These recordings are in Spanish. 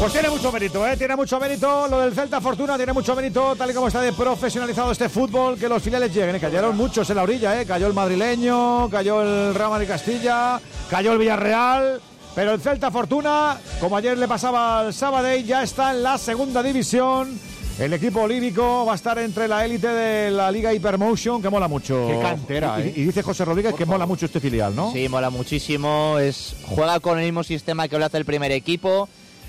Pues tiene mucho mérito, tiene mucho mérito lo del Celta Fortuna, tiene mucho mérito tal y como está de profesionalizado este fútbol, que los filiales lleguen. Cayeron muchos en la orilla, cayó el madrileño, cayó el Real Madrid Castilla, cayó el Villarreal, pero el Celta Fortuna, como ayer le pasaba al Sabadell, ya está en la segunda división. El equipo olímpico va a estar entre la élite de la Liga Hypermotion, que mola mucho. Qué cantera, y dice José Rodríguez que mola mucho este filial, ¿no? Sí, mola muchísimo. Juega con el mismo sistema que lo hace el primer equipo.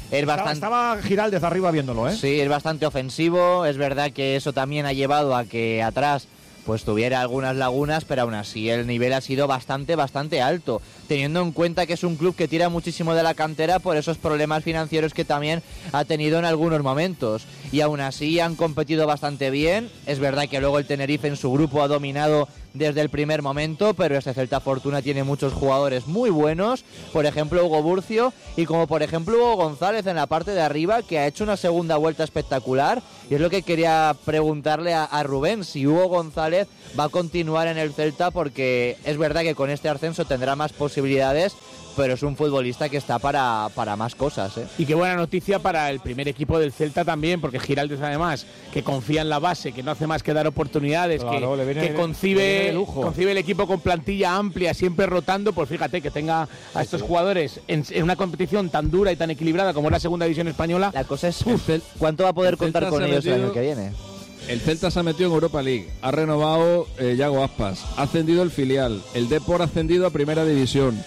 Estaba Giraldez arriba viéndolo, Sí, es bastante ofensivo. Es verdad que eso también ha llevado a que atrás pues tuviera algunas lagunas, pero aún así el nivel ha sido bastante alto, teniendo en cuenta que es un club que tira muchísimo de la cantera por esos problemas financieros que también ha tenido en algunos momentos, y aún así han competido bastante bien. Es verdad que luego el Tenerife en su grupo ha dominado desde el primer momento, pero este Celta Fortuna tiene muchos jugadores muy buenos, por ejemplo Hugo Burcio, y como por ejemplo Hugo González en la parte de arriba, que ha hecho una segunda vuelta espectacular, y es lo que quería preguntarle a Rubén, si Hugo González va a continuar en el Celta, porque es verdad que con este ascenso tendrá más posibilidades, pero es un futbolista que está para más cosas, Y qué buena noticia para el primer equipo del Celta también, porque Giraldez además, que confía en la base, que no hace más que dar oportunidades, claro, que concibe el equipo con plantilla amplia, siempre rotando, pues fíjate que tenga a estos jugadores en una competición tan dura y tan equilibrada como es la segunda división española. La cosa es ¿cuánto va a poder contar con ellos el año que viene? El Celta se ha metido en Europa League, ha renovado Yago Aspas, ha ascendido el filial, el Depor ha ascendido a Primera División,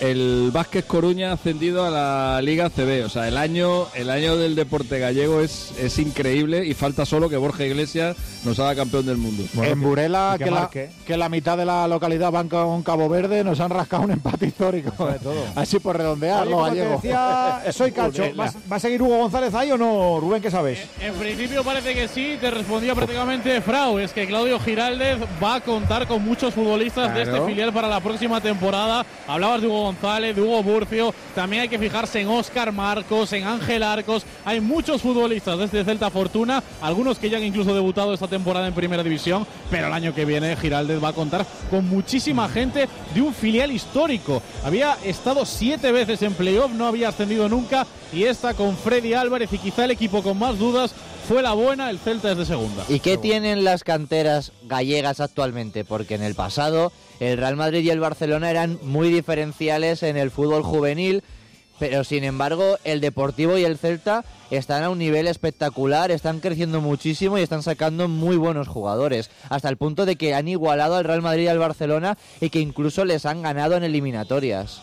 el Vázquez Coruña ha ascendido a la Liga CB. O sea, el año del deporte gallego es increíble, y falta solo que Borja Iglesias nos haga campeón del mundo. Bueno, en Burela, que la mitad de la localidad van con Cabo Verde, nos han rascado un empate histórico. Así por redondear, los gallegos. Decía, soy Cacho. ¿Va a seguir Hugo González ahí o no, Rubén? ¿Qué sabes? En principio parece que sí, te respondía prácticamente Frau. Es que Claudio Giraldez va a contar con muchos futbolistas de este filial para la próxima temporada. Hablabas de Hugo González, de Hugo Burcio, también hay que fijarse en Óscar Marcos, en Ángel Arcos. Hay muchos futbolistas de este Celta Fortuna, algunos que ya han incluso debutado esta temporada en Primera División, pero el año que viene Giraldez va a contar con muchísima gente de un filial histórico. Había estado 7 veces en playoff, no había ascendido nunca, y esta con Freddy Álvarez y quizá el equipo con más dudas fue la buena. El Celta es de segunda. ¿Y qué tienen las canteras gallegas actualmente? Porque en el pasado el Real Madrid y el Barcelona eran muy diferenciales en el fútbol juvenil, pero sin embargo el Deportivo y el Celta están a un nivel espectacular, están creciendo muchísimo y están sacando muy buenos jugadores, hasta el punto de que han igualado al Real Madrid y al Barcelona, y que incluso les han ganado en eliminatorias.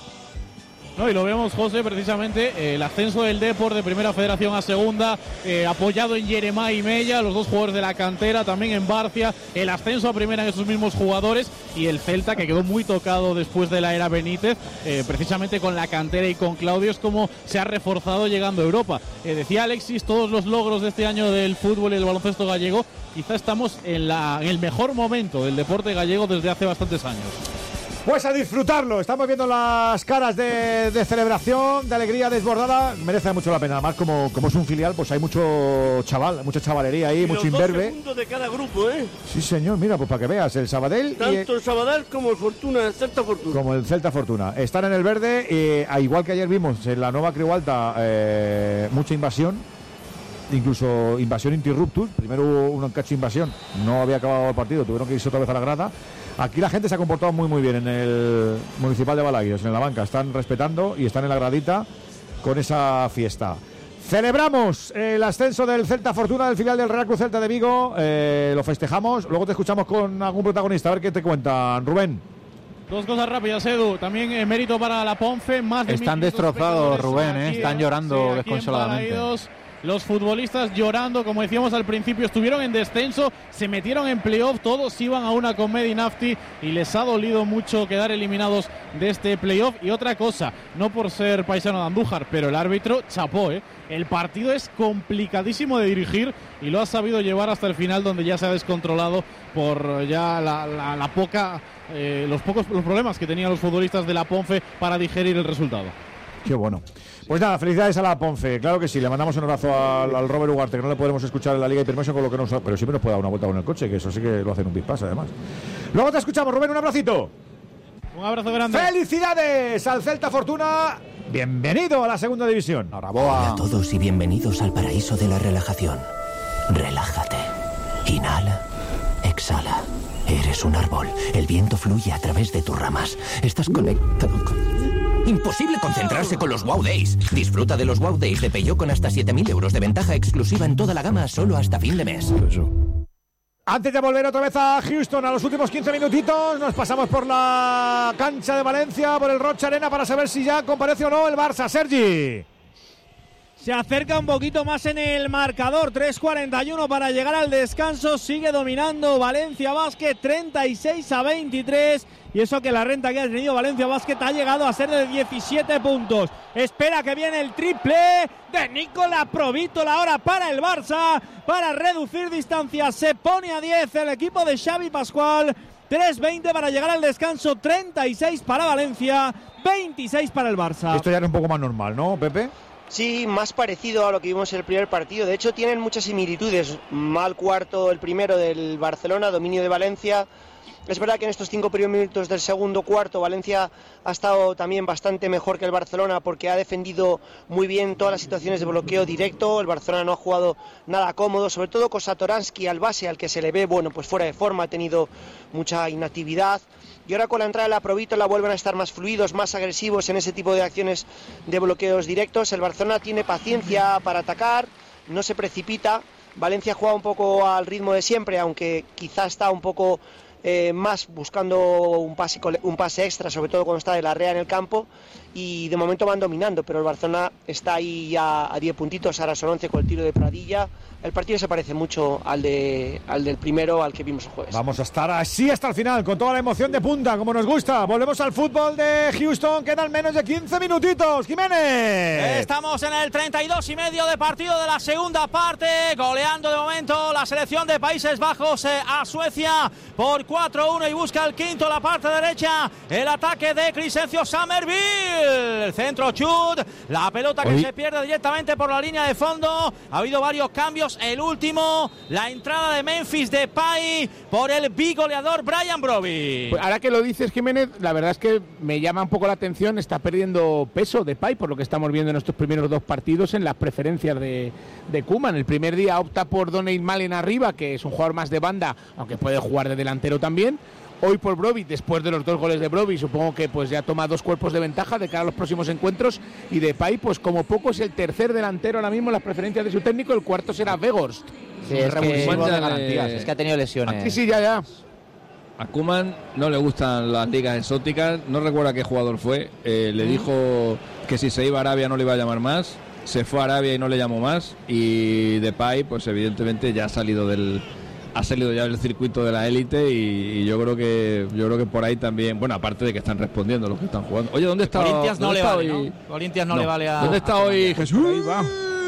No, y lo vemos, José, precisamente el ascenso del Depor de Primera Federación a Segunda, apoyado en Jeremá y Mella, los dos jugadores de la cantera, también en Barcia, el ascenso a Primera en esos mismos jugadores, y el Celta, que quedó muy tocado después de la era Benítez, precisamente con la cantera y con Claudio, es como se ha reforzado llegando a Europa. Decía Alexis, todos los logros de este año del fútbol y del baloncesto gallego, quizá estamos en el mejor momento del deporte gallego desde hace bastantes años. Pues a disfrutarlo, estamos viendo las caras de celebración, de alegría desbordada. Merece mucho la pena, además como es un filial, pues hay mucha chavalería ahí, y mucho imberbe. Segundos de cada grupo, Sí, señor, mira, pues para que veas, el Sabadell. Tanto el Sabadell como el Fortuna, el Celta Fortuna. Como el Celta Fortuna. Están en el verde, igual que ayer vimos en la Nova Creu Alta, mucha invasión. Incluso invasión interruptus. Primero hubo un cacho invasión, no había acabado el partido, tuvieron que irse otra vez a la grada. Aquí la gente se ha comportado muy bien en el Municipal de Balaguios, en la banca. Están respetando y están en la gradita con esa fiesta. Celebramos el ascenso del Celta Fortuna, del filial del Real Cruz Celta de Vigo. Lo festejamos. Luego te escuchamos con algún protagonista. A ver qué te cuentan, Rubén. Dos cosas rápidas, Edu. También mérito para la Ponfe. Más de están destrozados, Rubén. Están llorando desconsoladamente. Los futbolistas llorando, como decíamos al principio, estuvieron en descenso, se metieron en playoff, todos iban a una con Medi Nafti y les ha dolido mucho quedar eliminados de este playoff. Y otra cosa, no por ser paisano de Andújar, pero el árbitro chapó, El partido es complicadísimo de dirigir y lo ha sabido llevar hasta el final, donde ya se ha descontrolado por ya los problemas que tenían los futbolistas de la Ponfe para digerir el resultado. Qué bueno. Pues nada, felicidades a la Ponfe, claro que sí, le mandamos un abrazo al Robert Ugarte, que no le podremos escuchar en la Liga Hypermotion, con lo que no, pero siempre nos puede dar una vuelta con el coche, que eso sí que lo hacen un pispás además. Luego te escuchamos, Rubén, un abracito. Un abrazo grande. ¡Felicidades al Celta Fortuna! bienvenido a la segunda división. Hola a todos y bienvenidos al paraíso de la relajación. Relájate. Inhala. Exhala. Eres un árbol. El viento fluye a través de tus ramas. Estás conectado con... Imposible concentrarse con los Wow Days. Disfruta de los Wow Days de Peugeot con hasta 7.000 euros de ventaja exclusiva en toda la gama solo hasta fin de mes. Antes de volver otra vez a Houston, a los últimos 15 minutitos, nos pasamos por la cancha de Valencia, por el Rocha Arena, para saber si ya comparece o no el Barça. Sergi. Se acerca un poquito más en el marcador, 3:41 para llegar al descanso, sigue dominando Valencia Basket 36-23 y eso que la renta que ha tenido Valencia Basket ha llegado a ser de 17 puntos. Espera que viene el triple de Nicola Provítola ahora para el Barça, para reducir distancias, se pone a 10 el equipo de Xavi Pascual, 3:20 para llegar al descanso, 36 para Valencia, 26 para el Barça. Esto ya era un poco más normal, ¿no, Pepe? Sí, más parecido a lo que vimos en el primer partido. De hecho, tienen muchas similitudes. Mal cuarto el primero del Barcelona, dominio de Valencia. Es verdad que en estos 5 primeros minutos del segundo cuarto Valencia ha estado también bastante mejor que el Barcelona porque ha defendido muy bien todas las situaciones de bloqueo directo. El Barcelona no ha jugado nada cómodo, sobre todo con Satoransky al base, al que se le ve pues fuera de forma, ha tenido mucha inactividad. Y ahora con la entrada de la Provítola vuelven a estar más fluidos, más agresivos en ese tipo de acciones de bloqueos directos. El Barcelona tiene paciencia para atacar, no se precipita. Valencia juega un poco al ritmo de siempre, aunque quizá está un poco más buscando un pase extra, sobre todo cuando está de la Rea en el campo. Y de momento van dominando, pero el Barcelona está ahí ya a 10 puntitos, ahora son 11 con el tiro de Pradilla. El partido se parece mucho al del primero, al que vimos el jueves. Vamos a estar así hasta el final, con toda la emoción de punta, como nos gusta. Volvemos al fútbol de Houston, quedan menos de 15 minutitos. ¡Jiménez! Estamos en el 32,5 de partido de la segunda parte, goleando de momento la selección de Países Bajos a Suecia por 4-1 y busca el quinto, la parte derecha, el ataque de Crescencio Summerville, el centro chut, la pelota que se pierde directamente por la línea de fondo. Ha habido varios cambios, el último, la entrada de Memphis Depay por el bigoleador Brian Brobbey. Pues ahora que lo dices, Jiménez, la verdad es que me llama un poco la atención, está perdiendo peso Depay por lo que estamos viendo en estos primeros 2 partidos en las preferencias de Koeman. El primer día opta por Donyell Malen arriba, que es un jugador más de banda, aunque puede jugar de delantero también. Hoy por Brobbey, después de los 2 goles de Brobbey, supongo que pues ya toma 2 cuerpos de ventaja de cara a los próximos encuentros, y Depay pues como poco es el tercer delantero ahora mismo en las preferencias de su técnico, el cuarto será Weghorst. Sí, es que ha tenido lesiones. Sí, ya. A Koeman no le gustan las ligas exóticas, no recuerda qué jugador fue, le dijo que si se iba a Arabia no le iba a llamar más, se fue a Arabia y no le llamó más, y Depay pues evidentemente ya ha salido ya del circuito de la élite y yo creo que por ahí también, bueno, aparte de que están respondiendo los que están jugando. Oye, ¿dónde está Corinthians? No le vale, hoy? ¿no? Corinthians no le vale a... ¿Dónde está hoy Jesús? Ahí va.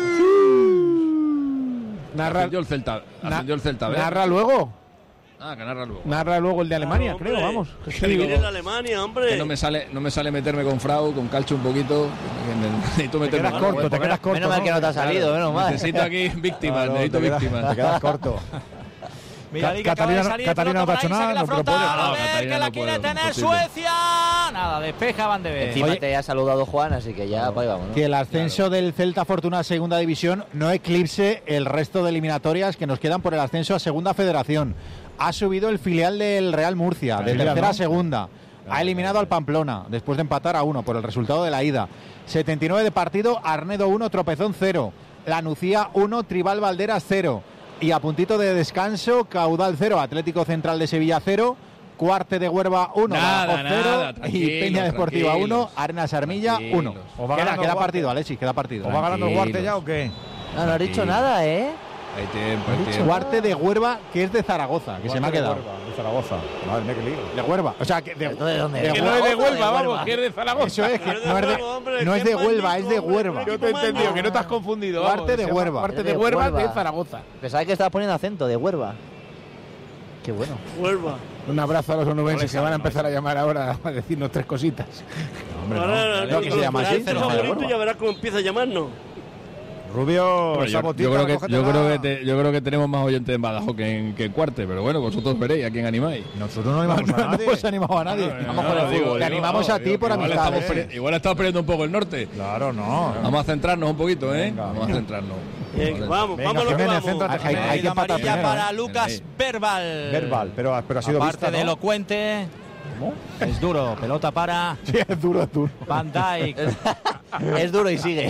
Ascendió el Celta. ¿Narra luego? Que narra luego. Narra luego el de Alemania, hombre, creo, vamos. Que viene de Alemania, hombre. Que no me sale meterme con Frau, con Calcio un poquito. Necesito meterme. Te quedas corto. Menos mal que no te ha salido, menos mal. Necesito aquí víctimas, necesito víctimas. Te quedas corto. Mira, Catalina no te ha hecho nada, no puede. A ver, que la quiere tener Suecia. Nada, despeja Van de Beek. Encima te ha saludado Juan, así que ya pues vamos, ¿no? Que el ascenso del Celta Fortuna a Segunda División no eclipse el resto de eliminatorias que nos quedan por el ascenso a Segunda Federación. Ha subido el filial del Real Murcia, de tercera a segunda. Ha eliminado al Pamplona, después de empatar a 1 por el resultado de la ida. 79 de partido, Arnedo 1, Tropezón 0. La Nucía 1, Tribal Valderas 0. Y a puntito de descanso, Caudal 0, Atlético Central de Sevilla 0, Cuarte de Huerva 1, nada, 0 y Peña Deportiva 1, Arenas Armilla 1. Queda partido, Alexis, queda partido. ¿O va ganando el Cuarte ya o qué? No has dicho nada, ¿eh? Hay tiempo. Cuarte de Huerva, que es de Zaragoza, que se me ha quedado. De Zaragoza. Madre mía, qué lío. De Huerva. O sea, que ¿De dónde? Que no es de Huelva, vamos, que es de Zaragoza. Eso es, que no es de Huelva, es de Huerva. Yo te he entendido, que no te has confundido. Cuarte de Huerva. Cuarte de Huerva de Zaragoza. Pensaba que estabas poniendo acento, de Huerva. Qué bueno. Huelva. Un abrazo a los onubenses que van a empezar a llamar ahora a decirnos 3 cositas. Ahora, que se llama así. Ya verás cómo empieza a llamarnos. Rubio, yo creo que tenemos más oyentes en Badajoz que en Cuarte, pero bueno, vosotros veréis a quién animáis. Nosotros no animamos a nadie. No hemos animado a nadie. Vamos con el fútbol. Te animamos a ti por amistad. Igual estamos perdiendo un poco el norte. Claro, no. Vamos a centrarnos un poquito, ¿eh? Vamos a centrarnos. Vamos lo que vamos. Hay que amarilla para Lucas Verbal. Verbal, pero ha sido aparte vista, de elocuente. ¿Cómo? Es duro, pelota para Sí, es duro. Van Dijk. Es duro y sigue.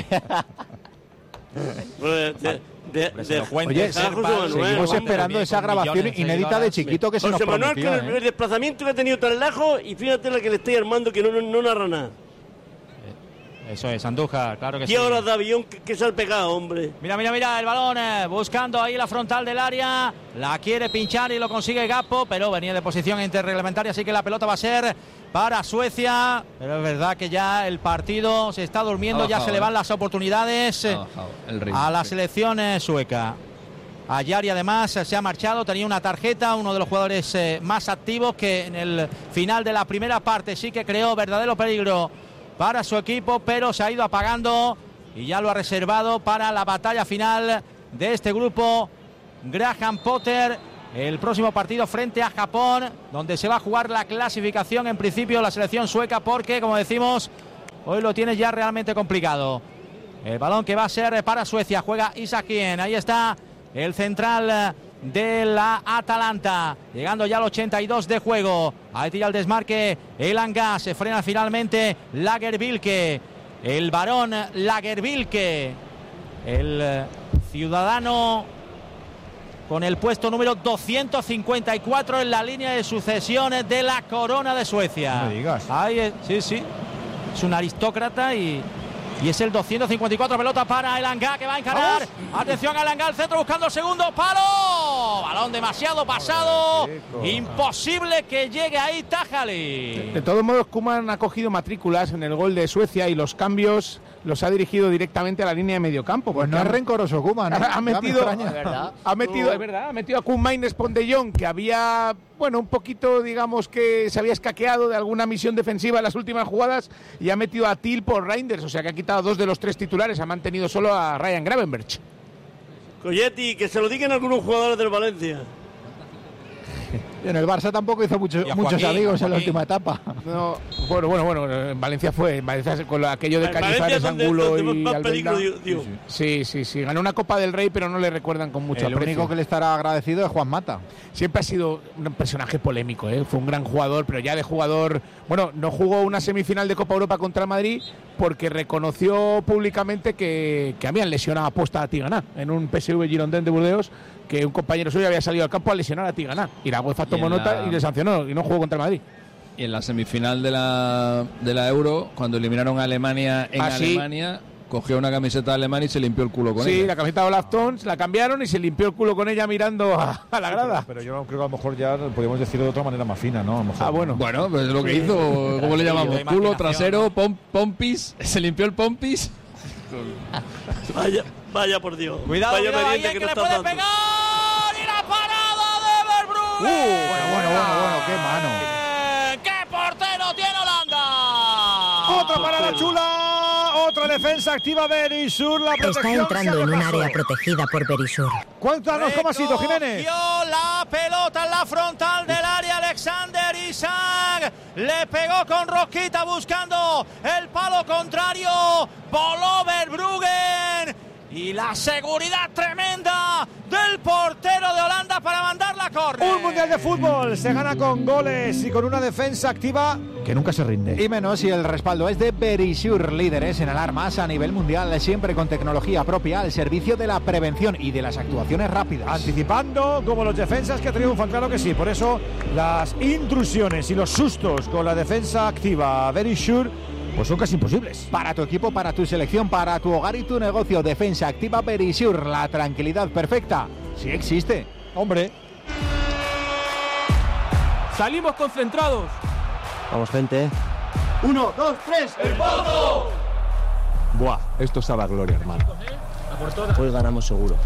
Oye, seguimos esperando esa grabación inédita de Chiquito que se nos prometió. José Manuel, con el desplazamiento que ha tenido tan lejos, y fíjate la que le estoy armando, que no narra nada. Eso es, Andújar, claro que sí. ¿Qué horas de avión que se ha pegado, hombre? Mira, el balón, buscando ahí la frontal del área. La quiere pinchar y lo consigue Gakpo, pero venía de posición interreglamentaria, así que la pelota va a ser para Suecia. Pero es verdad que ya el partido se está durmiendo, ya se le van las oportunidades a la selección sueca. Ayari además se ha marchado, tenía una tarjeta, uno de los jugadores más activos que en el final de la primera parte sí que creó verdadero peligro para su equipo, pero se ha ido apagando y ya lo ha reservado para la batalla final de este grupo Graham Potter, el próximo partido frente a Japón, donde se va a jugar la clasificación en principio la selección sueca, porque como decimos hoy lo tiene ya realmente complicado. El balón que va a ser para Suecia, juega Isakien, ahí está el central de la Atalanta, llegando ya al 82 de juego. Ahí tira el desmarque Elanga, se frena finalmente Lagerbilke, el varón Lagerbilke, el ciudadano con el puesto número 254 en la línea de sucesión de la corona de Suecia. No me digas. Ahí, sí, es un aristócrata y es el 254, pelota para Elanga, que va a encarar. ¡Vamos! Atención a Elanga, al centro buscando el segundo palo. Balón demasiado pasado. Imposible que llegue ahí Tajali. De todos modos, Koeman ha cogido matrículas en el gol de Suecia y los cambios los ha dirigido directamente a la línea de mediocampo. Pues no es rencoroso Koeman, ¿eh? Ha metido a Koen Maines de Jong, que había, un poquito, digamos, que se había escaqueado de alguna misión defensiva en las últimas jugadas, y ha metido a Til por Reinders, o sea que ha quitado 2 de los 3 titulares, ha mantenido solo a Ryan Gravenberch. Colletti, que se lo digan algunos jugadores del Valencia. En el Barça tampoco hizo muchos amigos en la última etapa. No, bueno, en Valencia con aquello de Cañizares, Angulo y Albelda. Sí, ganó una Copa del Rey, pero no le recuerdan con mucho aprecio. El único que le estará agradecido es Juan Mata. Siempre ha sido un personaje polémico, fue un gran jugador, pero ya de jugador, no jugó una semifinal de Copa Europa contra el Madrid porque reconoció públicamente que habían lesionado aposta a Tigana en un PSV Girondins de Burdeos, que un compañero suyo había salido al campo a lesionar a Tigana, y la UEFA tomó nota y le sancionó y no jugó contra el Madrid. Y en la semifinal de la Euro, cuando eliminaron a Alemania Alemania, cogió una camiseta de Alemania y se limpió el culo con ella. Sí, la camiseta de Olaf Thons la cambiaron y se limpió el culo con ella mirando a la grada. Pero yo creo que a lo mejor ya podríamos decirlo de otra manera más fina, ¿no? A lo mejor, Bueno, pues lo que hizo, ¿cómo le llamamos? Culo, trasero, pompis, se limpió el pompis. Vaya por Dios. Cuidado, ahí que le puede pegar. Y la parada de Verbrugge. Bueno, qué mano. ¡Qué portero tiene Holanda! Otra parada chula, otra defensa activa Berisur. Está entrando en un área protegida por Berisur. Cuéntanos cómo ha sido, Jiménez. La pelota en la frontal del área, Alexander Isak. Le pegó con rosquita buscando el palo contrario. Voló Verbrugge. Y la seguridad tremenda del portero de Holanda para mandar la córner. Un mundial de fútbol se gana con goles y con una defensa activa que nunca se rinde. Y menos si el respaldo es de Berisur, líderes en alarmas a nivel mundial, siempre con tecnología propia al servicio de la prevención y de las actuaciones rápidas. Anticipando como los defensas que triunfan, claro que sí. Por eso las intrusiones y los sustos con la defensa activa Berisur pues son casi imposibles. Para tu equipo, para tu selección, para tu hogar y tu negocio, defensa activa Berisur, la tranquilidad perfecta. Sí existe. Hombre. Salimos concentrados. Vamos, gente. 1, 2, 3. ¡El Pozo! Buah, esto sabe a gloria, hermano. Hoy ganamos seguro.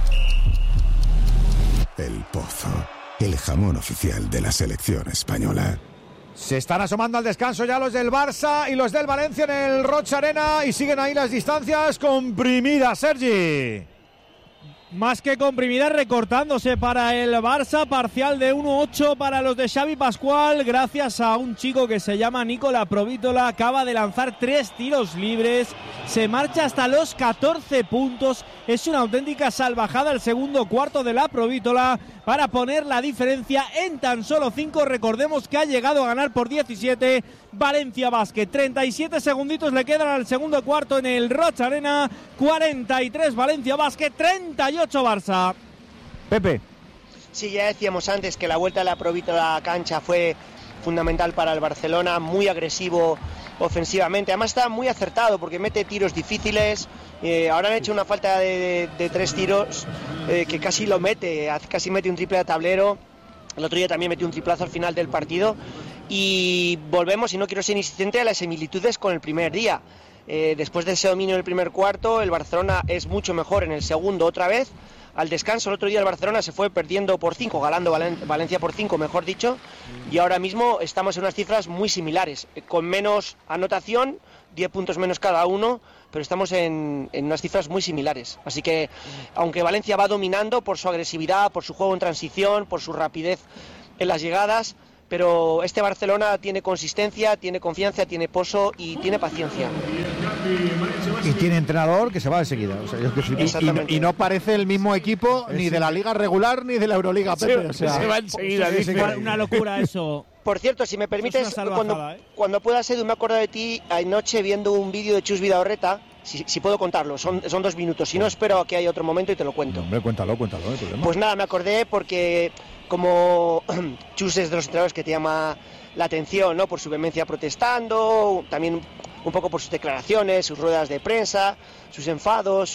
El Pozo, el jamón oficial de la selección española. Se están asomando al descanso ya los del Barça y los del Valencia en el Roig Arena y siguen ahí las distancias comprimidas, Sergi. Más que comprimida, recortándose para el Barça, parcial de 1-8 para los de Xavi Pascual, gracias a un chico que se llama Nicola Provítola, acaba de lanzar 3 tiros libres, se marcha hasta los 14 puntos, es una auténtica salvajada el segundo cuarto de la Provítola para poner la diferencia en tan solo 5, recordemos que ha llegado a ganar por 17 Valencia Basket, 37 segunditos le quedan al segundo cuarto en el Roig Arena, 43 Valencia Basket, 38 Barça. Pepe. Sí, ya decíamos antes que la vuelta de la Provítola a la cancha fue fundamental para el Barcelona, muy agresivo ofensivamente, además está muy acertado porque mete tiros difíciles, ahora han hecho una falta de 3 tiros que casi lo mete, casi mete un triple de tablero, el otro día también metió un triplazo al final del partido y volvemos, y no quiero ser insistente, a las similitudes con el primer día. Después de ese dominio del primer cuarto, el Barcelona es mucho mejor en el segundo otra vez. Al descanso, el otro día el Barcelona se fue perdiendo por 5, ganando Valencia por 5, mejor dicho, y ahora mismo estamos en unas cifras muy similares, con menos anotación, 10 puntos menos cada uno, pero estamos en unas cifras muy similares. Así que, aunque Valencia va dominando por su agresividad, por su juego en transición, por su rapidez en las llegadas, pero este Barcelona tiene consistencia, tiene confianza, tiene pozo y tiene paciencia. Y tiene entrenador que se va enseguida. O sea, y no parece el mismo equipo ni de la Liga regular ni de la Euroliga, Pepe. O sea, se va enseguida. Una locura eso. Por cierto, si me permites, cuando puedas, Edu, me acuerdo de ti anoche viendo un vídeo de Chus Vidaorreta. Si puedo contarlo, son 2 minutos. Si no, espero a que haya otro momento y te lo cuento. Hombre, cuéntalo, no hay problema. Pues nada, me acordé porque como Chus es de los entrenadores que te llama la atención, ¿no? Por su vehemencia protestando, también un poco por sus declaraciones, sus ruedas de prensa, sus enfados,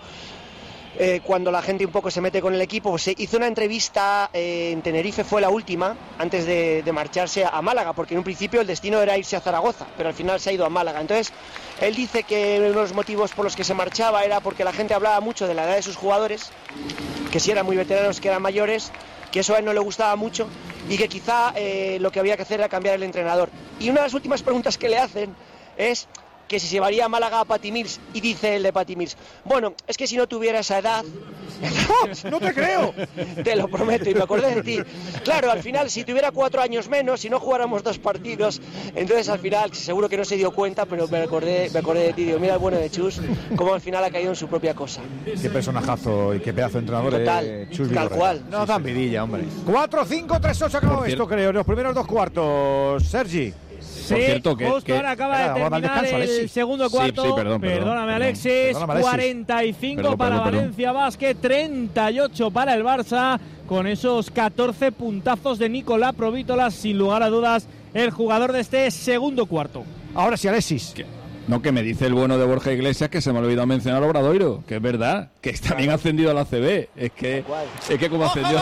cuando la gente un poco se mete con el equipo, pues se hizo una entrevista en Tenerife, fue la última, antes de marcharse a Málaga, porque en un principio el destino era irse a Zaragoza, pero al final se ha ido a Málaga. Entonces, él dice que uno de los motivos por los que se marchaba era porque la gente hablaba mucho de la edad de sus jugadores, que si eran muy veteranos, que eran mayores, que eso a él no le gustaba mucho y que quizá lo que había que hacer era cambiar el entrenador. Y una de las últimas preguntas que le hacen es que si se llevaría a Málaga a Patty Mills, y dice el de Patty Mills, bueno, es que si no tuviera esa edad... ¡No te creo! Te lo prometo, y me acordé de ti. Claro, al final, si tuviera 4 años menos, si no jugáramos 2 partidos, entonces al final, seguro que no se dio cuenta, pero me acordé de ti. Digo, mira el bueno de Chus, cómo al final ha caído en su propia cosa. Qué personajazo y qué pedazo de entrenador. Total, Chus tal cual. No dan vidilla, hombre. 4-5-3-8 acabó esto, creo, en los primeros 2 cuartos. Sergi. Sí, cierto, justo ahora acaba de terminar el segundo cuarto. Sí, perdóname, Alexis. 45 para Valencia Basket, 38 para el Barça, con esos 14 puntazos de Nicola Provítola, sin lugar a dudas, el jugador de este segundo cuarto. Ahora sí, Alexis. No, que me dice el bueno de Borja Iglesias que se me ha olvidado mencionar a Obradoiro, que es verdad, que está bien ascendido a la CB. Es que como ascendió...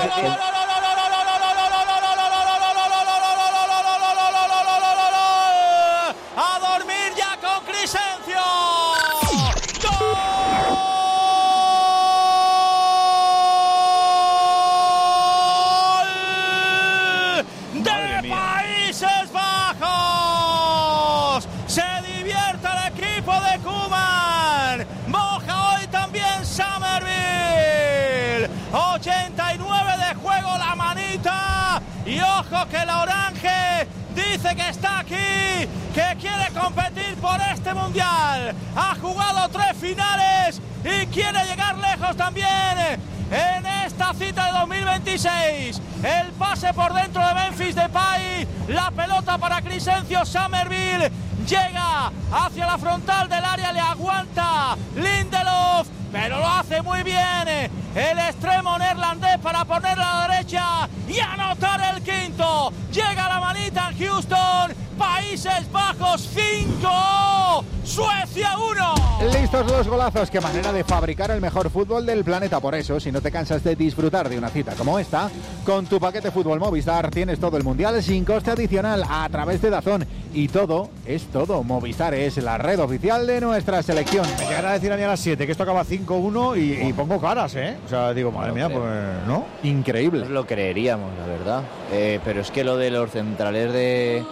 Y ojo que la Orange dice que está aquí, que quiere competir por este mundial. Ha jugado 3 finales y quiere llegar lejos también en esta cita de 2026. El pase por dentro de Memphis Depay, la pelota para Crescencio Summerville, llega hacia la frontal del área, le aguanta Lindelof, pero lo hace muy bien el extremo neerlandés para ponerla a la derecha y anotar el quinto. Llega la manita en Houston. Países Bajos 5, Suecia 1. Listos 2 golazos, qué manera de fabricar el mejor fútbol del planeta. Por eso, si no te cansas de disfrutar de una cita como esta, con tu paquete Fútbol Movistar tienes todo el mundial sin coste adicional a través de DAZN. Y todo es todo. Movistar es la red oficial de nuestra selección. Me llegará a decir a mí a las 7 que esto acaba 5-1 y pongo caras, ¿eh? O sea, digo, madre mía, pues, ¿no? Increíble. Nos lo creeríamos, la verdad. Pero es que lo de los centrales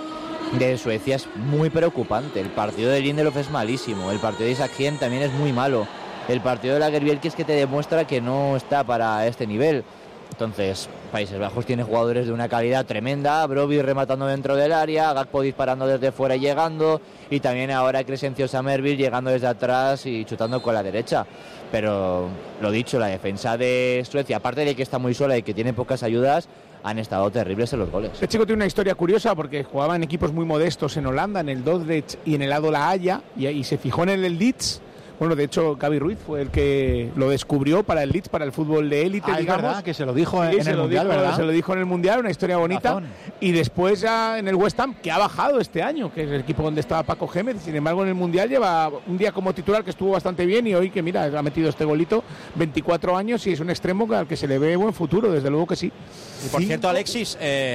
de Suecia es muy preocupante. El partido de Lindelof es malísimo, el partido de Isak Hien también es muy malo, el partido de Lagerbielke es que te demuestra que no está para este nivel. Entonces, Países Bajos tiene jugadores de una calidad tremenda, Brobbey rematando dentro del área, Gakpo disparando desde fuera y llegando, y también ahora Crescencio Summerville llegando desde atrás y chutando con la derecha. Pero, lo dicho, la defensa de Suecia, aparte de que está muy sola y que tiene pocas ayudas, han estado terribles en los goles. Este chico tiene una historia curiosa porque jugaba en equipos muy modestos en Holanda, en el Dordrecht y en el ADO La Haya, y se fijó en el Leeds. Bueno, de hecho, Gaby Ruiz fue el que lo descubrió para el Leeds, para el fútbol de élite, digamos. Verdad, que se lo dijo en el Mundial, ¿verdad? Se lo dijo en el Mundial, una historia bonita. Razón. Y después ya en el West Ham, que ha bajado este año, que es el equipo donde estaba Paco Gémez. Sin embargo, en el Mundial lleva un día como titular que estuvo bastante bien y hoy que, mira, ha metido este golito, 24 años y es un extremo al que se le ve buen futuro, desde luego que sí. Y por cierto, Alexis,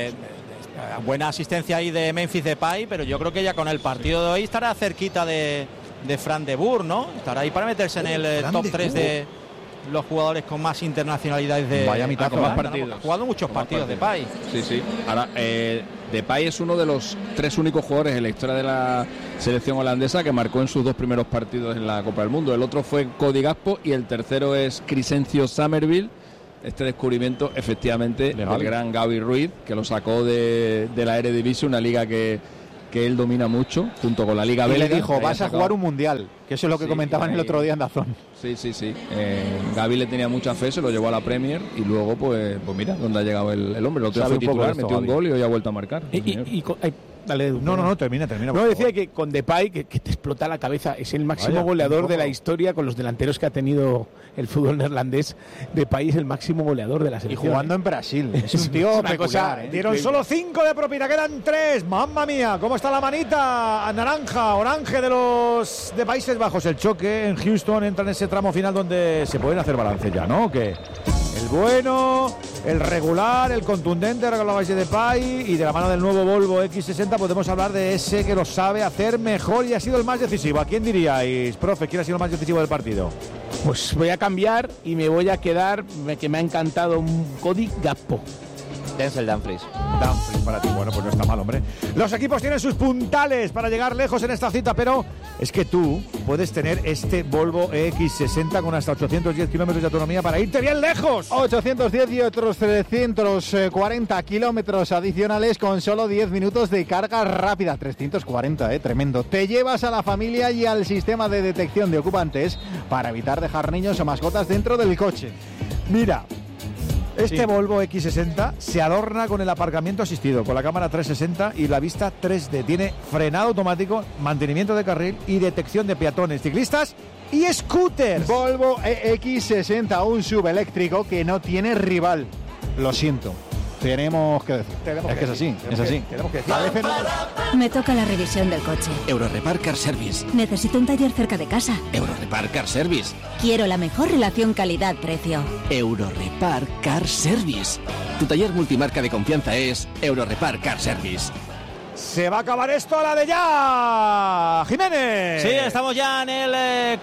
buena asistencia ahí de Memphis Depay, pero yo creo que ya con el partido de hoy estará cerquita de Fran de Boer, ¿no? Estará ahí para meterse en el top 3 de los jugadores con más internacionalidades de Vaya mitad con más partidos. Ha jugado muchos partidos Depay. Sí. Ahora, Depay es uno de los 3 únicos jugadores en la historia de la selección holandesa que marcó en sus 2 primeros partidos en la Copa del Mundo. El otro fue Cody Gakpo y el tercero es Crescencio Summerville. Este descubrimiento, efectivamente, del gran Gaby Ruiz, que lo sacó de la Eredivisie, una liga que él domina mucho, junto con la Liga Belga. Y le dijo, vas a jugar un mundial, que eso es lo que comentaban el otro día en Dazón. Sí. Gaby le tenía mucha fe, se lo llevó a la Premier y luego, pues mira, dónde ha llegado el hombre. El otro día fue titular, metió un gol y hoy ha vuelto a marcar. Dale, no, termina. No, decía que con Depay, que te explota la cabeza, es el máximo goleador de la historia con los delanteros que ha tenido el fútbol neerlandés. Depay es el máximo goleador de la selección. Y jugando en Brasil. Es un tío peculiar. Dieron solo 5 de propina, quedan 3. ¡Mamma mía! ¿Cómo está la manita naranja, orange de los de Países Bajos? El choque en Houston entra en ese tramo final donde se pueden hacer balance ya, ¿no? Que el bueno, el regular, el contundente, ahora que hablabais de Depay, y de la mano del nuevo Volvo X60 podemos hablar de ese que lo sabe hacer mejor y ha sido el más decisivo. ¿A quién diríais, profe, quién ha sido el más decisivo del partido? Pues voy a cambiar y me voy a quedar, que me ha encantado, Cody Gakpo. Denzel Dumfries para ti. Bueno, pues no está mal, hombre. Los equipos tienen sus puntales para llegar lejos en esta cita, pero es que tú puedes tener este Volvo EX60 con hasta 810 kilómetros de autonomía para irte bien lejos. 810 y otros 340 kilómetros adicionales con solo 10 minutos de carga rápida. 340, tremendo. Te llevas a la familia y al sistema de detección de ocupantes para evitar dejar niños o mascotas dentro del coche. Mira, este Volvo X60 se adorna con el aparcamiento asistido, con la cámara 360 y la vista 3D. Tiene frenado automático, mantenimiento de carril y detección de peatones, ciclistas y scooters. Volvo EX60, un subeléctrico que no tiene rival. Lo siento. Tenemos que decir. Es así. Tenemos que decir. Me toca la revisión del coche. Eurorepar Car Service. Necesito un taller cerca de casa. Eurorepar Car Service. Quiero la mejor relación calidad-precio. Eurorepar Car Service. Tu taller multimarca de confianza es Eurorepar Car Service. Se va a acabar esto a la de ya, Jiménez. Sí, estamos ya en el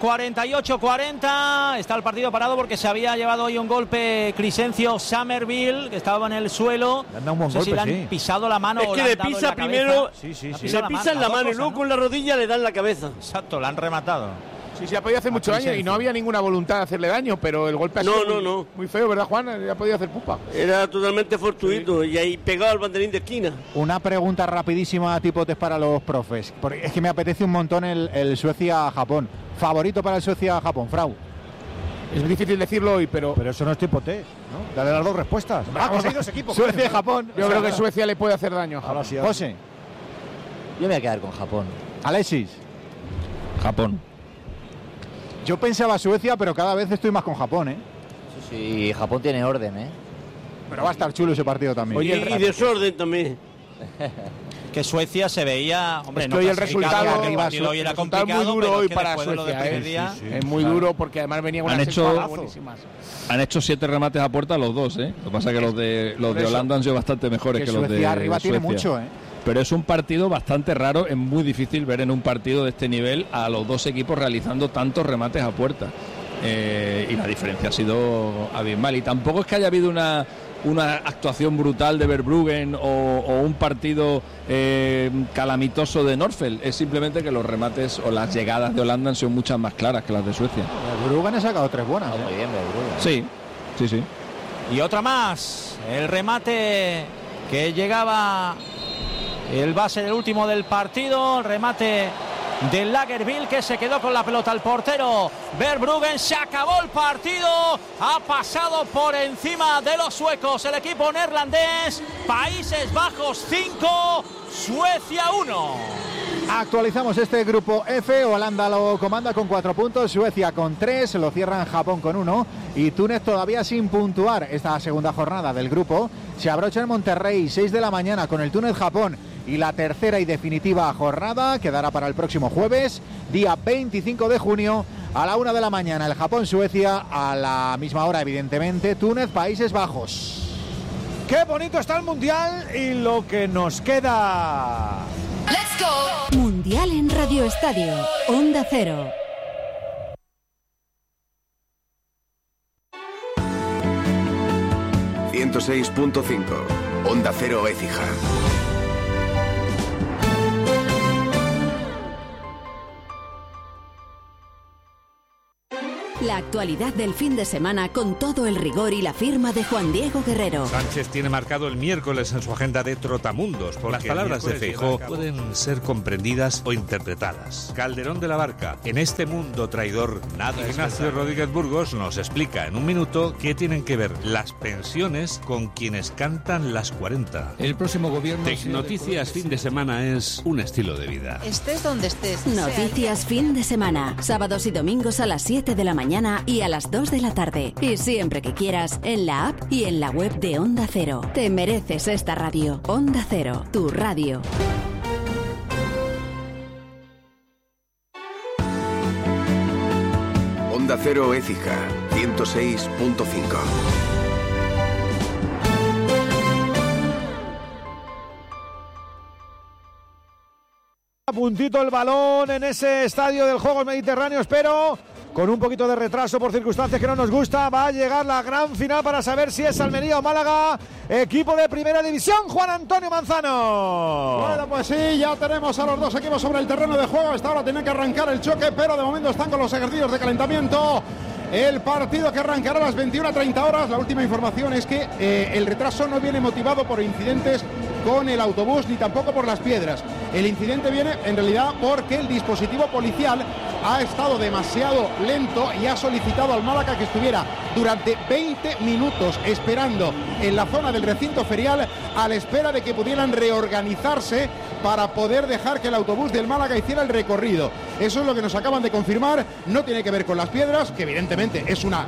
48-40. Está el partido parado porque se había llevado hoy un golpe Crescencio Summerville, que estaba en el suelo. Le han dado un buen golpe, si le han pisado la mano. Es que le pisa primero, le pisan la mano y luego con la rodilla le dan la cabeza. Exacto, la han rematado. Sí, ha podido hacer mucho daño y no había ninguna voluntad de hacerle daño, pero el golpe ha sido muy feo, ¿verdad, Juan? Ha podido hacer pupa. Era totalmente fortuito y ahí pegado al banderín de esquina. Una pregunta rapidísima, tipotes, para los profes. Porque es que me apetece un montón el Suecia-Japón. ¿Favorito para el Suecia-Japón, Frau? Es difícil decirlo hoy, pero eso no es tipote, ¿no? Dale las dos respuestas. Conseguido ese equipo. Suecia y Japón. Yo creo que Suecia le puede hacer daño a Japón. Sí, José. Yo me voy a quedar con Japón. Alexis. Japón. Yo pensaba Suecia, pero cada vez estoy más con Japón, Sí, Japón tiene orden, Pero va a estar chulo ese partido también. Oye, y desorden también. Que Suecia se veía, hombre, no, hoy el resultado hoy era complicado, muy duro hoy para Suecia, es muy duro porque además venía una buenísimas. Han hecho 7 remates a puerta los dos, Lo que pasa es que los de Holanda han sido bastante mejores que los de Suecia. Arriba tiene mucho, Pero es un partido bastante raro, es muy difícil ver en un partido de este nivel a los dos equipos realizando tantos remates a puerta. y la diferencia ha sido abismal. Y tampoco es que haya habido una actuación brutal de Verbruggen o un partido calamitoso de Nørfeld, es simplemente que los remates o las llegadas de Holanda han sido muchas más claras que las de Suecia. Verbruggen ha sacado 3 buenas. Muy bien, Verbruggen. Sí. Y otra más, el remate que llegaba el base del último del partido, el remate del Lagerbielke, que se quedó con la pelota. El portero Verbruggen, se acabó el partido, ha pasado por encima de los suecos el equipo neerlandés. Países Bajos 5, Suecia 1. Actualizamos este grupo F. Holanda lo comanda con 4 puntos, Suecia con 3, lo cierran Japón con 1 y Túnez todavía sin puntuar. Esta segunda jornada del grupo se abrocha en Monterrey, 6 de la mañana, con el Túnez-Japón, y la tercera y definitiva jornada quedará para el próximo jueves, día 25 de junio, a la 1 de la mañana, el Japón-Suecia, a la misma hora, evidentemente, Túnez-Países Bajos. ¡Qué bonito está el Mundial y lo que nos queda! ¡Let's go! Mundial en Radio Estadio, Onda Cero. ...106.5... Onda Cero Écija. La actualidad del fin de semana con todo el rigor y la firma de Juan Diego Guerrero. Sánchez tiene marcado el miércoles en su agenda de trotamundos. Las palabras de Feijóo pueden ser comprendidas o interpretadas. Calderón de la Barca, en este mundo traidor nada. Ignacio Rodríguez Burgos nos explica en un minuto qué tienen que ver las pensiones con quienes cantan las 40. El próximo gobierno... Tecnoticias fin de semana es un estilo de vida. Estés donde estés. Noticias fin de semana. Sábados y domingos a las 7 de la mañana y a las 2 de la tarde. Y siempre que quieras, en la app y en la web de Onda Cero. Te mereces esta radio. Onda Cero, tu radio. Onda Cero Écija, 106.5. A puntito el balón en ese estadio del Juegos Mediterráneos, pero con un poquito de retraso por circunstancias que no nos gusta. Va a llegar la gran final para saber si es Almería o Málaga, equipo de primera división. Juan Antonio Manzano. Bueno, pues sí, ya tenemos a los dos equipos sobre el terreno de juego. Esta hora tienen que arrancar el choque, pero de momento están con los ejercicios de calentamiento. El partido que arrancará a las 21:30 horas. La última información es que el retraso no viene motivado por incidentes con el autobús ni tampoco por las piedras. El incidente viene en realidad porque el dispositivo policial ha estado demasiado lento y ha solicitado al Málaga que estuviera durante 20 minutos esperando en la zona del recinto ferial a la espera de que pudieran reorganizarse para poder dejar que el autobús del Málaga hiciera el recorrido. Eso es lo que nos acaban de confirmar. No tiene que ver con las piedras, que evidentemente es una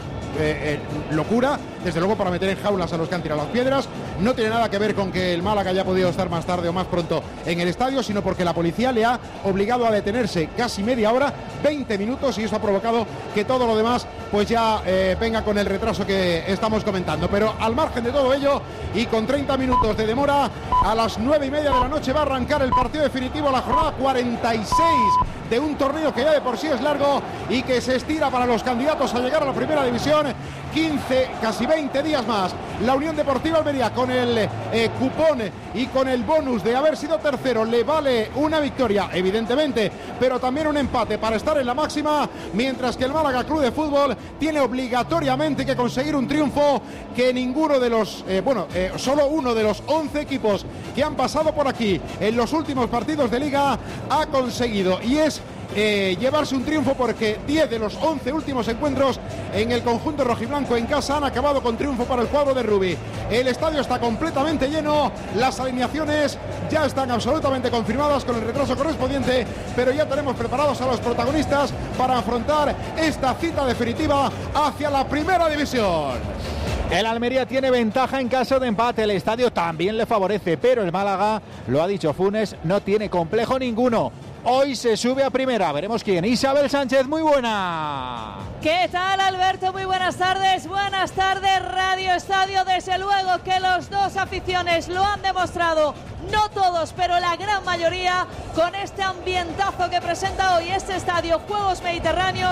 locura, desde luego, para meter en jaulas a los que han tirado las piedras. No tiene nada que ver con que el Málaga haya podido estar más tarde o más pronto en el estadio, sino porque la policía le ha obligado a detenerse casi media hora, 20 minutos, y eso ha provocado que todo lo demás pues ya venga con el retraso que estamos comentando. Pero al margen de todo ello y con 30 minutos de demora, a las 9:30 de la noche va a arrancar el partido definitivo, la jornada 46 de un torneo que ya de por sí es largo y que se estira para los candidatos a llegar a la primera división. 15, casi 20 días más. La Unión Deportiva Almería, con el cupón y con el bonus de haber sido tercero, le vale una victoria, evidentemente, pero también un empate para estar en la máxima, mientras que el Málaga Club de Fútbol tiene obligatoriamente que conseguir un triunfo que ninguno de los, solo uno de los 11 equipos que han pasado por aquí en los últimos partidos de Liga ha conseguido, y es llevarse un triunfo, porque 10 de los 11 últimos encuentros en el conjunto rojiblanco en casa han acabado con triunfo para el cuadro de Rubí. El estadio está completamente lleno, las alineaciones ya están absolutamente confirmadas con el retraso correspondiente, pero ya tenemos preparados a los protagonistas para afrontar esta cita definitiva hacia la primera división. El Almería tiene ventaja en caso de empate, el estadio también le favorece, pero el Málaga, lo ha dicho Funes, no tiene complejo ninguno. Hoy se sube a primera, veremos quién. Isabel Sánchez, muy buena. ¿Qué tal, Alberto? Muy buenas tardes. Buenas tardes, Radio Estadio. Desde luego que los dos aficiones lo han demostrado, no todos, pero la gran mayoría, con este ambientazo que presenta hoy este estadio Juegos Mediterráneos,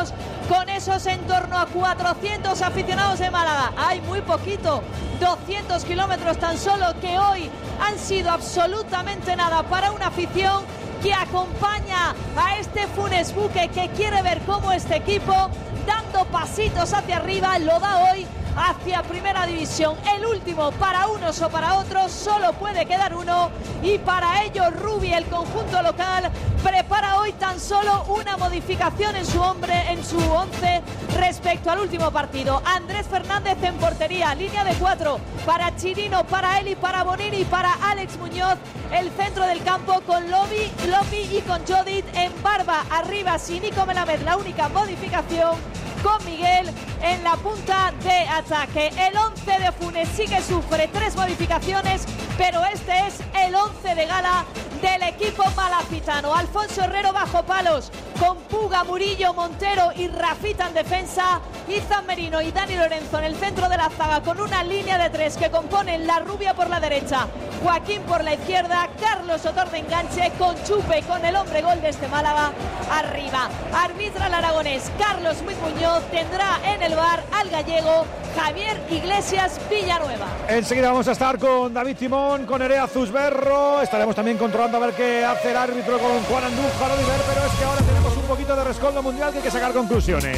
con esos en torno a 400 aficionados de Málaga. Hay muy poquito, 200 kilómetros tan solo, que hoy han sido absolutamente nada para una afición que acompaña a este Funes Buque, que quiere ver cómo este equipo, dando pasitos hacia arriba, lo da hoy hacia Primera División. El último, para unos o para otros, solo puede quedar uno, y para ello Rubi, el conjunto local, prepara hoy tan solo una modificación en su once respecto al último partido. Andrés Fernández en portería, línea de 4 para Chirino, para Eli, para Bonini y para Alex Muñoz. El centro del campo con Lopi y con Jodit en barba. Arriba, sin Nico Melamed, la única modificación, con Miguel en la punta de ataque. El 11 de Funes sí que sufre 3 modificaciones, pero este es el 11 de gala del equipo malacitano. Alfonso Herrero bajo palos, con Puga, Murillo, Montero y Rafita en defensa. Izan Merino y Dani Lorenzo en el centro de la zaga, con una línea de 3 que componen La Rubia por la derecha, Joaquín por la izquierda, Carlos Sotor de enganche, con Chupe, con el hombre gol de este Málaga arriba. Arbitra el aragonés Carlos Muñoz, tendrá en el VAR al gallego Javier Iglesias Villanueva. Enseguida vamos a estar con David Timón, con Nerea Zusberro. Estaremos también controlando a ver qué hace el árbitro con Juan Andújar Oliver, pero es que ahora tenemos un poquito de rescoldo mundial que hay que sacar conclusiones.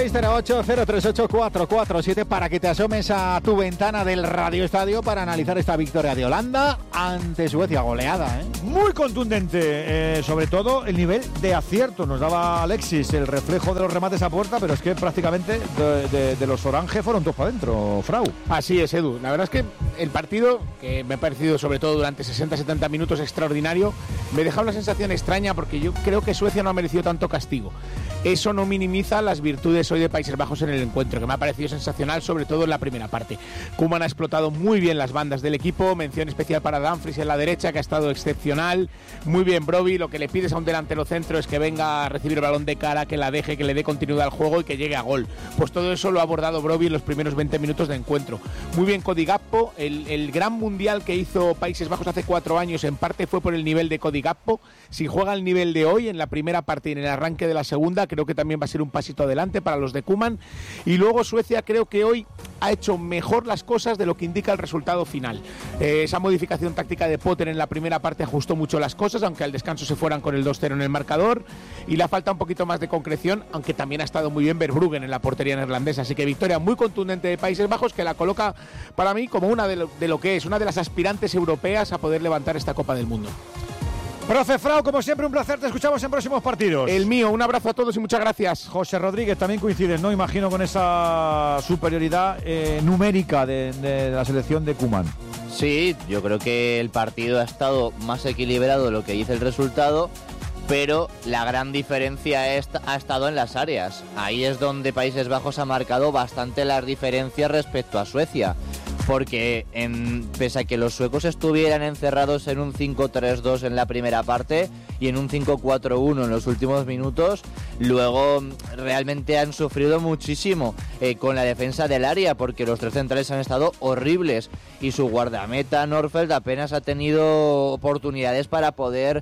608-038-447 para que te asomes a tu ventana del Radio Estadio para analizar esta victoria de Holanda ante Suecia. Goleada, ¿eh? Muy contundente, sobre todo el nivel de acierto. Nos daba Alexis el reflejo de los remates a puerta, pero es que prácticamente de los orange fueron todos para adentro, Frau. Así es, Edu. La verdad es que el partido, que me ha parecido sobre todo durante 60-70 minutos extraordinario, me dejaba una sensación extraña, porque yo creo que Suecia no ha merecido tanto castigo. Eso no minimiza las virtudes hoy de Países Bajos en el encuentro, que me ha parecido sensacional, sobre todo en la primera parte. Koeman ha explotado muy bien las bandas del equipo, mención especial para Dumfries en la derecha, que ha estado excepcional. Muy bien Brobbey, lo que le pides a un delantero centro es que venga a recibir el balón de cara, que la deje, que le dé continuidad al juego y que llegue a gol. Pues todo eso lo ha abordado Brobbey en los primeros 20 minutos de encuentro. Muy bien Cody Gakpo, el gran mundial que hizo Países Bajos hace 4 años en parte fue por el nivel de Cody Gakpo. Si juega al nivel de hoy en la primera parte y en el arranque de la segunda, creo que también va a ser un pasito adelante para los de Koeman. Y luego Suecia creo que hoy ha hecho mejor las cosas de lo que indica el resultado final. Esa modificación táctica de Potter en la primera parte ajustó mucho las cosas, aunque al descanso se fueran con el 2-0 en el marcador, y le falta un poquito más de concreción, aunque también ha estado muy bien Verbruggen en la portería neerlandesa. Así que victoria muy contundente de Países Bajos, que la coloca para mí como una de lo que es una de las aspirantes europeas a poder levantar esta Copa del Mundo. Profe Frau, como siempre, un placer. Te escuchamos en próximos partidos. El mío, un abrazo a todos y muchas gracias. José Rodríguez, también coincides, ¿no? Imagino con esa superioridad numérica de la selección de Koeman. Sí, yo creo que el partido ha estado más equilibrado de lo que dice el resultado, pero la gran diferencia ha estado en las áreas. Ahí es donde Países Bajos ha marcado bastante las diferencias respecto a Suecia. Porque pese a que los suecos estuvieran encerrados en un 5-3-2 en la primera parte y en un 5-4-1 en los últimos minutos, luego realmente han sufrido muchísimo con la defensa del área, porque los 3 centrales han estado horribles y su guardameta Norfeld apenas ha tenido oportunidades para poder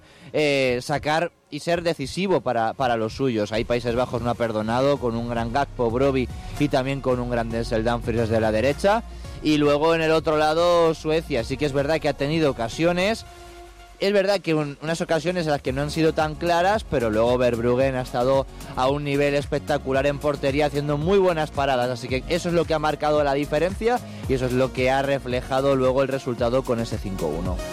sacar y ser decisivo para los suyos. Ahí Países Bajos no ha perdonado, con un gran Gakpo, Brobbey y también con un gran Denzel Dumfries desde la derecha. Y luego en el otro lado Suecia sí que es verdad que ha tenido ocasiones. Es verdad que unas ocasiones en las que no han sido tan claras, pero luego Verbruggen ha estado a un nivel espectacular en portería, haciendo muy buenas paradas. Así que eso es lo que ha marcado la diferencia y eso es lo que ha reflejado luego el resultado con ese 5-1.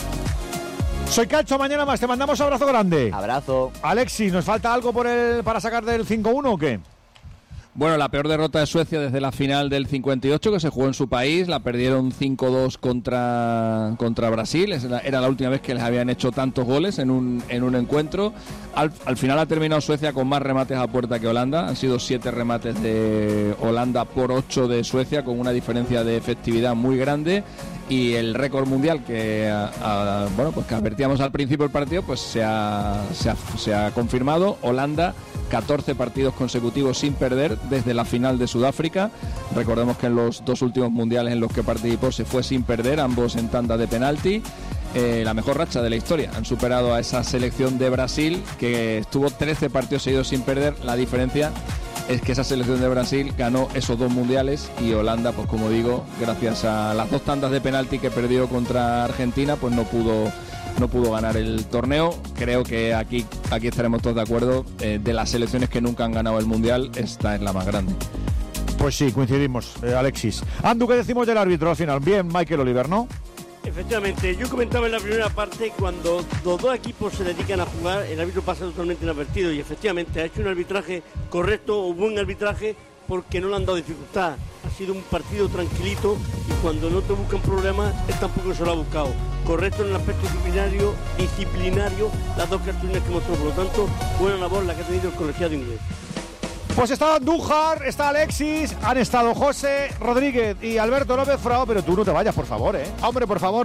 Soy Cacho, mañana más. Te mandamos abrazo grande. Abrazo. Alexis, ¿nos falta algo para sacar del 5-1 o qué? Bueno, la peor derrota de Suecia desde la final del 58, que se jugó en su país. La perdieron 5-2 contra Brasil. Era la última vez que les habían hecho tantos goles en un encuentro. Al final ha terminado Suecia con más remates a puerta que Holanda. Han sido 7 remates de Holanda por 8 de Suecia, con una diferencia de efectividad muy grande. Y el récord mundial que advertíamos al principio del partido, pues se ha confirmado. Holanda, 14 partidos consecutivos sin perder desde la final de Sudáfrica. Recordemos que en los 2 últimos mundiales en los que participó se fue sin perder, ambos en tanda de penalti. La mejor racha de la historia. Han superado a esa selección de Brasil, que estuvo 13 partidos seguidos sin perder. La diferencia es que esa selección de Brasil ganó esos 2 mundiales y Holanda, pues como digo, gracias a las 2 tandas de penalti que perdió contra Argentina, pues no pudo ganar el torneo. Creo que aquí estaremos todos de acuerdo, de las selecciones que nunca han ganado el mundial, esta es la más grande. Pues sí, coincidimos, Alexis. Andu, ¿qué decimos del árbitro al final? Bien, Michael Oliver, ¿no? Efectivamente, yo comentaba en la primera parte, cuando los dos equipos se dedican a jugar, el árbitro pasa totalmente inadvertido y efectivamente ha hecho un arbitraje correcto o buen arbitraje porque no le han dado dificultad. Ha sido un partido tranquilito y cuando no te buscan problemas, él tampoco se lo ha buscado. Correcto en el aspecto disciplinario, las 2 cartulinas que mostró, por lo tanto, buena labor la que ha tenido el colegiado inglés. Pues está Andújar, está Alexis, han estado José Rodríguez y Alberto López Frao, pero tú no te vayas, por favor, ¿eh? Hombre, por favor,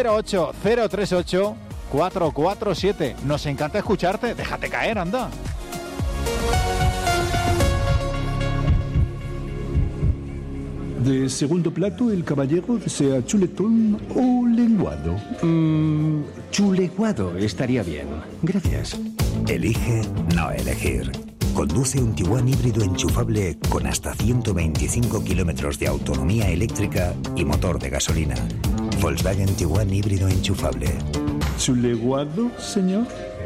608-038-447. Nos encanta escucharte, déjate caer, anda. De segundo plato, el caballero desea chuletón o lenguado. Chuleguado estaría bien. Gracias. Elige no elegir. Conduce un Tiguan híbrido enchufable con hasta 125 kilómetros de autonomía eléctrica y motor de gasolina. Volkswagen Tiguan híbrido enchufable. ¿Chuleguado, señor?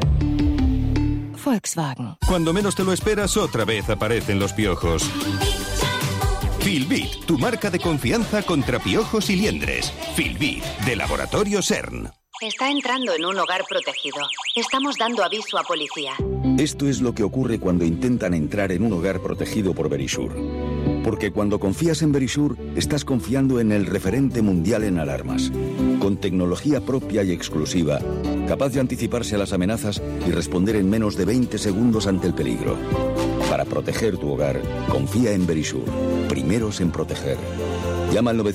Volkswagen. Cuando menos te lo esperas, otra vez aparecen los piojos. Filbit, tu marca de confianza contra piojos y liendres. Filbit, de Laboratorio CERN. Está entrando en un hogar protegido. Estamos dando aviso a policía. Esto es lo que ocurre cuando intentan entrar en un hogar protegido por Verisure. Porque cuando confías en Verisure, estás confiando en el referente mundial en alarmas. Con tecnología propia y exclusiva, capaz de anticiparse a las amenazas y responder en menos de 20 segundos ante el peligro. Para proteger tu hogar, confía en Verisure. Primeros en proteger. Llama al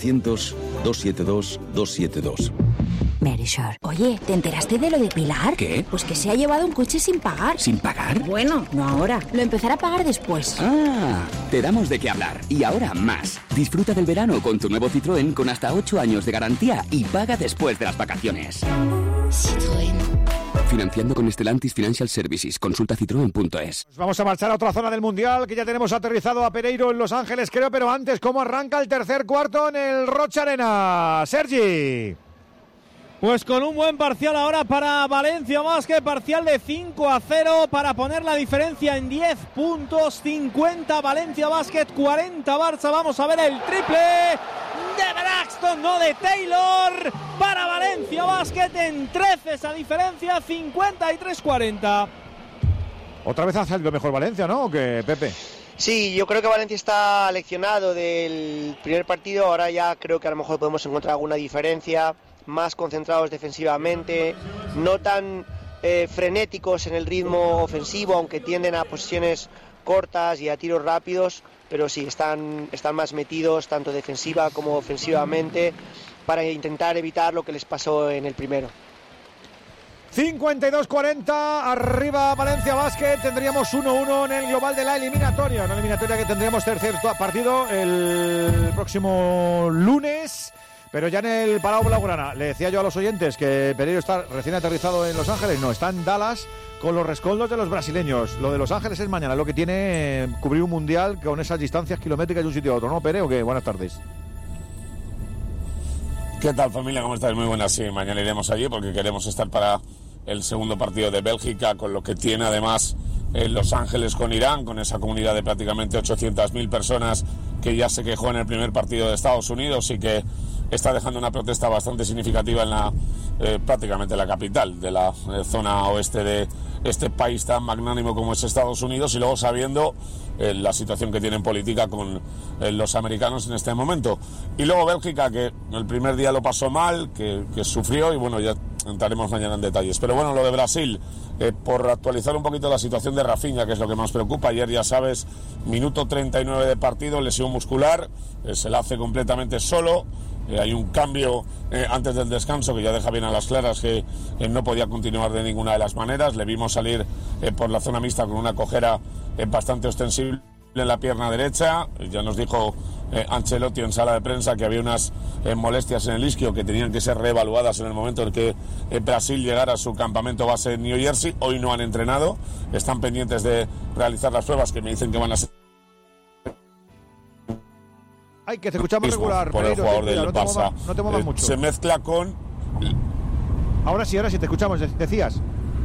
900-272-272. Verisure. Oye, ¿te enteraste de lo de Pilar? ¿Qué? Pues que se ha llevado un coche sin pagar. ¿Sin pagar? Bueno, no ahora. Lo empezará a pagar después. Ah, te damos de qué hablar. Y ahora más. Disfruta del verano con tu nuevo Citroën con hasta 8 años de garantía y paga después de las vacaciones. Citroën. Financiando con Stellantis Financial Services. Consulta citroen.es. Vamos a marchar a otra zona del Mundial, que ya tenemos aterrizado a Pereiro en Los Ángeles, creo, pero antes, ¿cómo arranca el tercer cuarto en el Rocha Arena? Sergi. Pues con un buen parcial ahora para Valencia Basket, parcial de 5-0 para poner la diferencia en 10 puntos, 50 Valencia Basket, 40 Barça. Vamos a ver el triple de Braxton, no de Taylor, para Valencia Basket en 13 esa diferencia, 53-40. Otra vez ha salido mejor Valencia, ¿no? ¿O qué, Pepe? Sí, yo creo que Valencia está leccionado del primer partido, ahora ya creo que a lo mejor podemos encontrar alguna diferencia. Más concentrados defensivamente, no tan frenéticos en el ritmo ofensivo, aunque tienden a posiciones cortas y a tiros rápidos, pero sí, están más metidos tanto defensiva como ofensivamente para intentar evitar lo que les pasó en el primero. 52-40, arriba Valencia Basket, tendríamos 1-1 en el global de la eliminatoria, una eliminatoria que tendríamos tercer partido el próximo lunes. Pero ya en el Palau Blaugrana, le decía yo a los oyentes que Pereiro está recién aterrizado en Los Ángeles, no, está en Dallas con los rescoldos de los brasileños. Lo de Los Ángeles es mañana, lo que tiene cubrir un mundial con esas distancias kilométricas de un sitio a otro, ¿no, Pere? ¿O qué? Buenas tardes. ¿Qué tal, familia? ¿Cómo estáis? Muy buenas, sí, mañana iremos allí porque queremos estar para el segundo partido de Bélgica, con lo que tiene además Los Ángeles con Irán, con esa comunidad de prácticamente 800.000 personas que ya se quejó en el primer partido de Estados Unidos y que está dejando una protesta bastante significativa en prácticamente la capital de la zona oeste de este país tan magnánimo como es Estados Unidos, y luego sabiendo la situación que tienen política con los americanos en este momento. Y luego Bélgica, que el primer día lo pasó mal, que sufrió, y bueno, ya entraremos mañana en detalles. Pero bueno, lo de Brasil, por actualizar un poquito la situación de Rafinha, que es lo que más preocupa. Ayer, ya sabes, minuto 39 de partido, lesión muscular, se la hace completamente solo. Hay un cambio antes del descanso que ya deja bien a las claras que no podía continuar de ninguna de las maneras. Le vimos salir por la zona mixta con una cojera bastante ostensible en la pierna derecha. Ya nos dijo Ancelotti en sala de prensa que había unas molestias en el isquio que tenían que ser reevaluadas en el momento en que Brasil llegara a su campamento base en New Jersey. Hoy no han entrenado, están pendientes de realizar las pruebas que me dicen que van a ser Ay, que te escuchamos regular. Por el jugador del Barça. No te muevas mucho. Se mezcla con... Ahora sí te escuchamos, decías.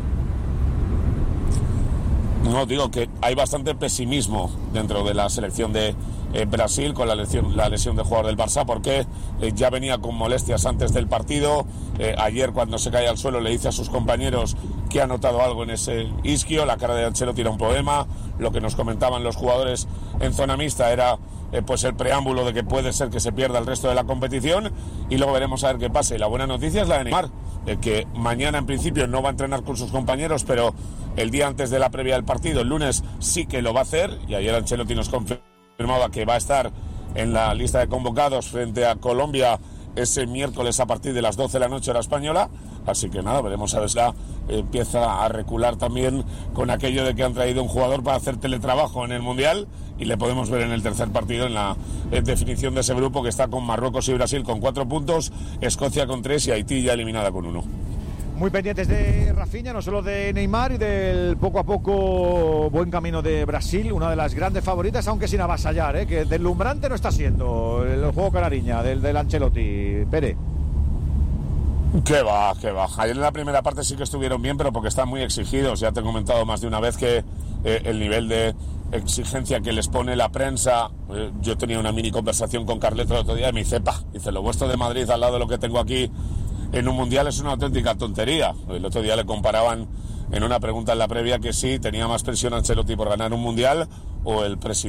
No, digo que hay bastante pesimismo dentro de la selección de Brasil con la lesión del jugador del Barça, porque ya venía con molestias antes del partido. Ayer, cuando se cae al suelo, le dice a sus compañeros que ha notado algo en ese isquio. La cara de Ancelotti era un poema. Lo que nos comentaban los jugadores en zona mixta era pues el preámbulo de que puede ser que se pierda el resto de la competición, y luego veremos a ver qué pasa. Y la buena noticia es la de Neymar, que mañana en principio no va a entrenar con sus compañeros, pero el día antes de la previa del partido, el lunes, sí que lo va a hacer, y ayer Ancelotti nos confirmaba que va a estar en la lista de convocados frente a Colombia ese miércoles a partir de las 12 de la noche hora española. Así que nada, veremos a ver si empieza a recular también con aquello de que han traído un jugador para hacer teletrabajo en el Mundial, y le podemos ver en el tercer partido en la definición de ese grupo, que está con Marruecos y Brasil con 4 puntos, Escocia con 3 y Haití ya eliminada con 1. Muy pendientes de Rafinha, no solo de Neymar, y del poco a poco buen camino de Brasil, una de las grandes favoritas, aunque sin avasallar, que deslumbrante no está siendo el juego canariña del Ancelotti. Pere. Que va. Ayer en la primera parte sí que estuvieron bien, pero porque están muy exigidos. Ya te he comentado más de una vez que el nivel de exigencia que les pone la prensa. Yo tenía una mini conversación con Carleto el otro día y me dice, lo vuestro de Madrid al lado de lo que tengo aquí en un Mundial es una auténtica tontería. El otro día le comparaban en una pregunta en la previa que sí tenía más presión Ancelotti por ganar un Mundial o el presidente